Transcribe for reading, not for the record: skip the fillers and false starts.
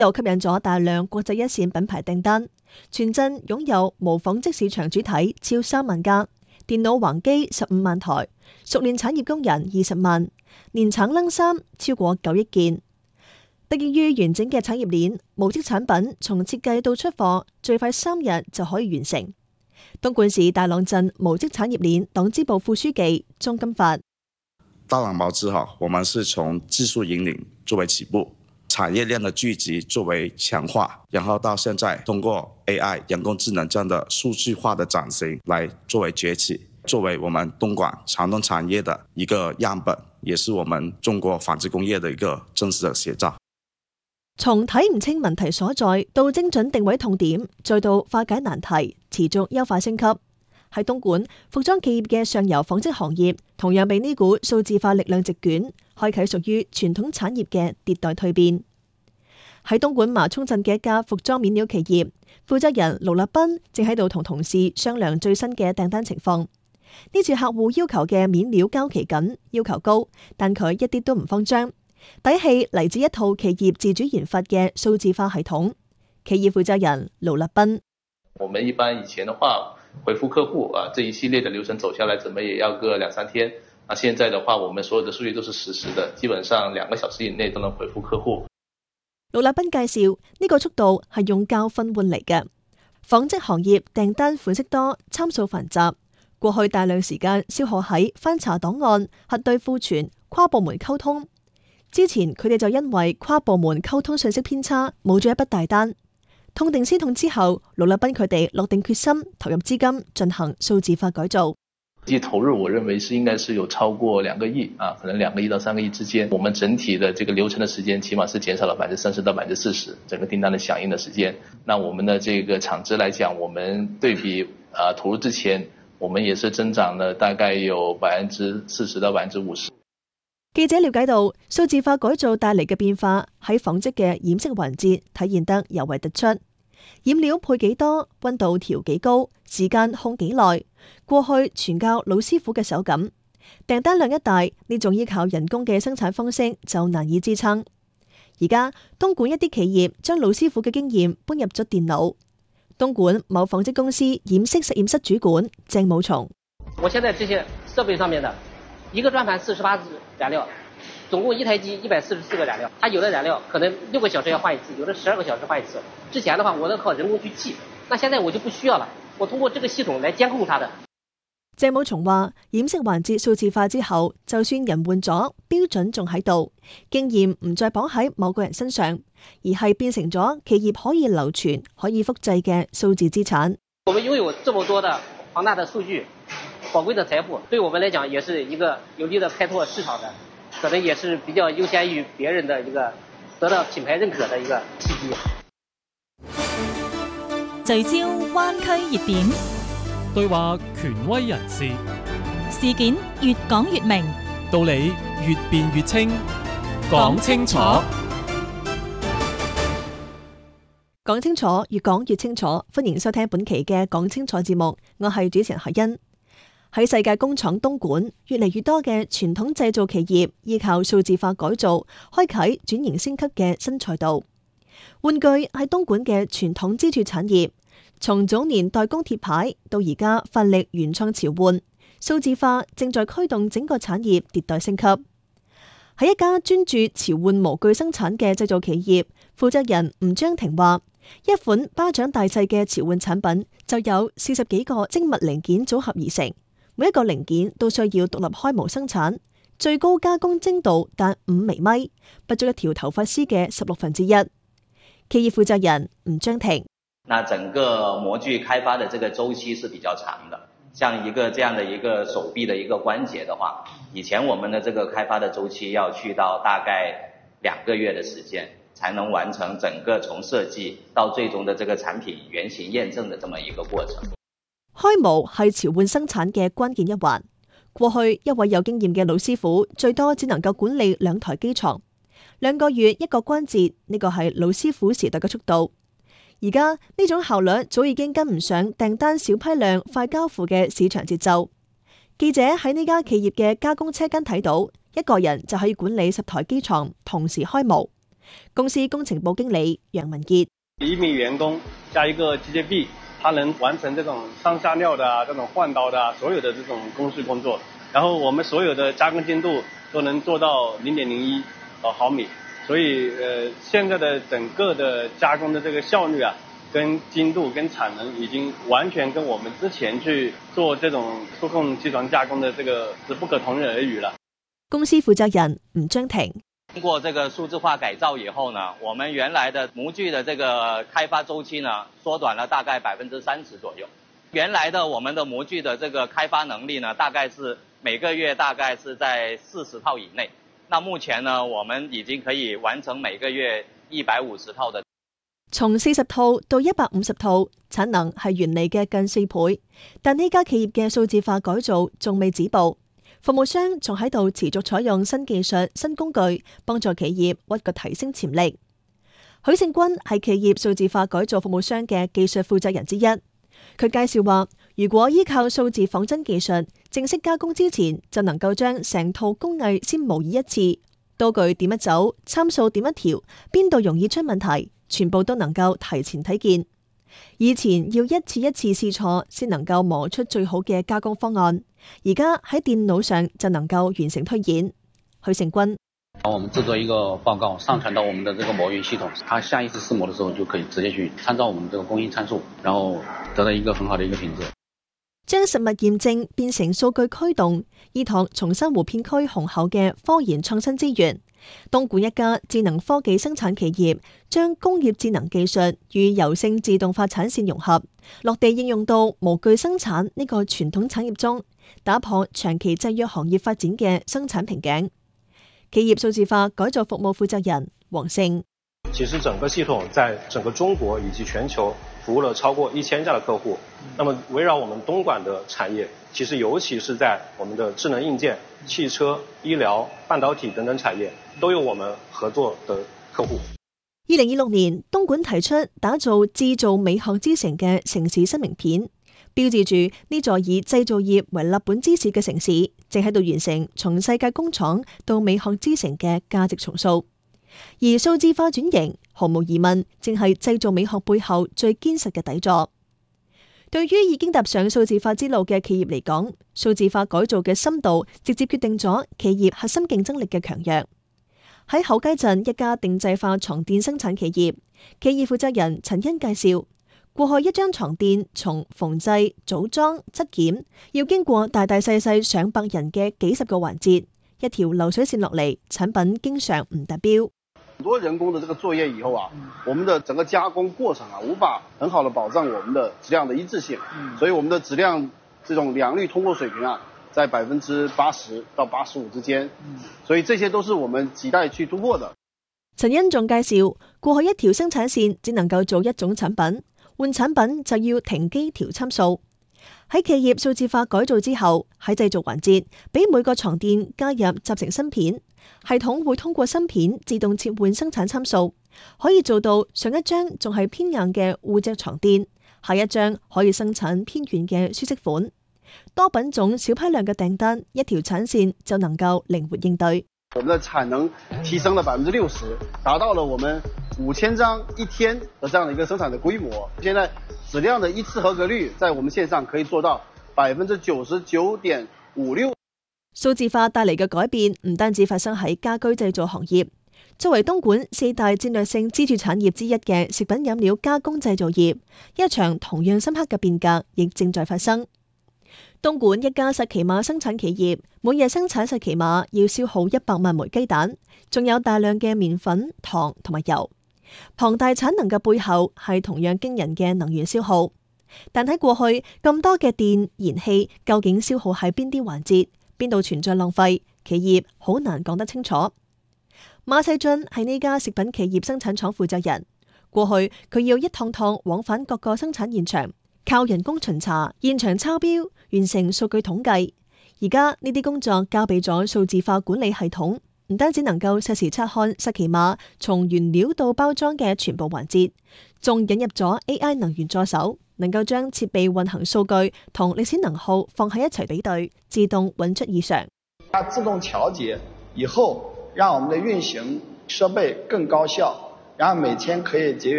又吸引咗大量國際一線品牌訂單。全陣擁有無紡織市場主體超3萬家，電腦橫機15萬台，熟練產業工人20萬，年產冷衫超過9億件。得益於完整嘅產業鏈，無織產品從設計到出貨最快3日就可以完成。東莞市大朗鎮無織產業鏈黨支部副書記鍾金發： 大朗毛織我們是從技術引領作為起步，產業鏈的聚集作為強化，然後到現在通過 AI 人工智能這樣的數據化的轉型來作為崛起，作為我們東莞傳統產業的一個樣本，也是我們中國紡織工業的一個真實的寫照。 從睇唔清問題所在到精準定位痛點，再到化解難題，持續優化升級。喺東莞，服裝企業嘅上游紡織行業同樣被呢股數字化力量席捲，開啟屬於傳統產業嘅迭代蛻變。喺東莞麻涌鎮嘅一家服裝面料企業，負責人盧立斌正喺度同同事商量最新嘅訂單情況。呢次客戶要求嘅面料交期緊，要求高，但佢一啲都唔慌張。底氣嚟自一套企業自主研發嘅數字化系統。企業負責人盧立斌： 我們一般以前的話回覆客戶這一系列的流程走下來，怎麼也要個2-3天。現在的話，我們所有的數據都是實時的，基本上2個小時以內都能回覆客戶。 盧立斌介紹呢個速度係用教訓換嚟嘅。紡織行業訂單款式多，參數繁雜，過去大量時間消耗喺翻查檔案、核對庫存、跨部門溝通。之前佢哋就因為跨部門溝通信息偏差，冇咗一筆大單。痛定思痛之後，盧立斌佢哋落定決心，投入資金進行數字化改造。 實際投入我認為應該是有超過2個億可能2個億到3個億之間。我們整體的這個流程的時間起碼是減少了30%到40%，整個訂單的響應的時間。那我們的這個產值來講，我們對比投入之前，我們也是增長了大概有40%到50%。 記者了解到，數字化改造帶嚟嘅變化喺紡織嘅染色環節體現得尤為突出。染料配幾多，溫度調幾高，時間控幾耐，過去全靠老師傅嘅手感。訂單量一大，呢種依靠人工嘅生產方式就難以支撐。而家東莞一啲企業將老師傅嘅經驗搬入咗電腦。東莞某紡織公司染色實驗室主管鄭武松： 我現在這些設備上面的一個轉盤48支染料，總共一台機144個染料，它有的染料可能6個小時要換一次，有的12個小時換一次。之前的話我都靠人工去記，那現在我就不需要了，我通過這個系統來監控它的。 鄭武松話：染色環節數字化之後，就算人換咗，標準仲喺度，經驗唔再綁喺某個人身上，而係變成咗企業可以流傳、可以複製嘅數字資產。 我們擁有這麼多的龐大的數據、寶貴的財富，對我們來講也是一個有利的開拓市場的，可能也是比較優先於別人的一個得到品牌認可的一個契機。 聚焦灣區熱點， 對話權威人士， 事件越講越明， 道理越辯越清，講清楚。 講清楚，越講越清楚。歡迎收聽本期嘅講清楚節目，我係主持人何欣。喺世界工廠東莞，越嚟越多嘅傳統製造企業依靠數字化改造，開啟轉型升級嘅新賽道。玩具係東莞嘅傳統支柱產業，從早年代工鐵牌到而家發力原創潮玩，數字化正在驅動整個產業迭代升級。喺一家專注潮玩模具生產嘅製造企業，負責人吳張婷話：一款巴掌大細嘅潮玩產品就有40幾個精密零件組合而成，每一個零件都需要獨立開模生產，最高加工精度達5微米，不足一條頭髮絲嘅1/16。企業負責人吳張婷： 那整個模具開發的這個週期是比較長的，像一個這樣的一個手臂的一個關節的話，以前我們的這個開發的週期要去到大概2個月的時間，才能完成整個從設計到最終的這個產品原型驗證的這麼一個過程。 開模係潮玩生產嘅關鍵一環。過去一位有經驗嘅老師傅最多只能夠管理2台機床，2個月1個關節，呢個係老師傅時代嘅速度。而家呢種效率早已經跟唔上訂單小批量快交付嘅市場節奏。記者喺呢家企業嘅加工車間睇到，一個人就可以管理10台機床同時開模。 公司工程部經理楊文傑 ，1名員工加一個機械臂，它能完成這種上下料的這種換刀的所有的這種公式工作，然後我們所有的加工精度都能做到0.01毫米，所以現在的整個的加工的這個效率啊，跟精度跟產能已經完全跟我們之前去做這種數控機床加工的這個是不可同日而語了。 公司負責人吳章庭。 通過這個數字化改造以後呢，我們原來的模具的這個開發周期呢，縮短了大概30%左右。原來的我們的模具的這個開發能力呢，大概是每個月大概是在40套以內。那目前呢，我們已經可以完成每個月150套的。 從40套到150套，產能係原嚟嘅近4倍。但呢家企業嘅數字化改造仲未止步。服務商仲喺度持續採用新技術、新工具，幫助企業屈個提升潛力。許勝軍係企業數字化改造服務商嘅技術負責人之一。佢介紹話，如果依靠數字仿真技術，正式加工之前就能夠將成套工藝先模擬一次，刀具點一走，參數點一調，邊度容易出問題，全部都能夠提前睇見。以前要一次一次試錯先能夠磨出最好嘅加工方案，而家喺電腦上就能夠完成推演。許勝軍， 我們製作一個報告上傳到我們的這個模原系統，它下一次試模的時候就可以直接去參照我們這個工藝參數，然後得到一個很好的一個品質。 將實物驗證變成數據驅動，依託松山湖片區雄厚嘅科研創新資源。東莞一家智能科技生產企業將工業智能技術與柔性自動化產線融合，落地應用到模具生產呢個傳統產業中，打破長期制約行業發展嘅生產瓶頸。企業數字化改造服務負責人黃勝， 其實整個系統在整個中國以及全球服務了超過1000家的客戶。那麼圍繞我們東莞的產業，其實尤其是在我們的智能硬件、汽車、醫療、半導體等等產業，都有我們合作的客戶。 2026年，東莞提出打造製造美學之城嘅城市新名片，標誌住呢座以製造業為立本之市嘅城市，正喺度完成從世界工廠到美學之城嘅價值重塑。而數字化轉型，毫無疑問，正係製造美學背後最堅實嘅底座。對於已經踏上數字化之路嘅企業嚟講，數字化改造嘅深度直接決定咗企業核心競爭力嘅強弱。喺厚街鎮一家定製化床墊生產企業，企業負責人陳欣介紹，過去一張床墊從縫製、組裝、質檢，要經過大大細細上百人嘅幾十個環節，一條流水線落嚟，產品經常唔達標。 很多人工的這個作業以後啊，我們的整個加工過程啊，無法很好的保障我們的質量的一致性，所以我們的質量這種良率通過水平啊，在80%到85%之間，所以這些都是我們亟待去突破的。 陳欣仲介紹，過去一條生產線只能夠做一種產品，換產品就要停機調參數。喺企業數字化改造之後，喺製造環節，俾每個床墊加入集成芯片，系統會通過芯片自動切換生產參數，可以做到上一張仲係偏硬嘅護脊床墊，下一張可以生產偏軟嘅舒適款。多品種小批量嘅訂單，一條產線就能夠靈活應對。 我們的產能提升了60%，達到了我們5000張一天的這樣的一個生產的規模。現在質量的一次合格率在我們線上可以做到99.56%。 數字化帶嚟嘅改變唔單止發生喺家居製造行業，作為東莞4大戰略性支柱產業之一嘅食品飲料加工製造業，一場同樣深刻嘅變革亦正在發生。東莞一家薩琪瑪生產企業，每日生產薩琪瑪要消耗100萬枚雞蛋，仲有大量嘅麵粉、糖同埋油。龐大產能嘅背後係同樣驚人嘅能源消耗。但喺過去咁多嘅電、燃氣，究竟消耗喺邊啲環節，邊度存在浪費？企業好難講得清楚。馬世俊係呢家食品企業生產廠負責人，過去佢要一趟趟往返各個生產現場，靠人工巡查、現場抄標，完成數據統計。而家呢啲工作交俾咗數字化管理系統，唔單止能夠實時察看薩琪瑪從原料到包裝嘅全部環節，仲引入咗 AI 能源助手，能夠將設備運行數據同歷史能耗放喺一齊比對，自動揾出異常。 它自動調節以後，讓我們的運行设备更高效，然后每天可以节约